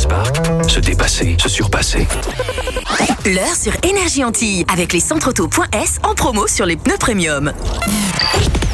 Spark. Se dépasser, se surpasser. L'heure sur Énergie Antilles avec les centres auto.s en promo sur les pneus premium.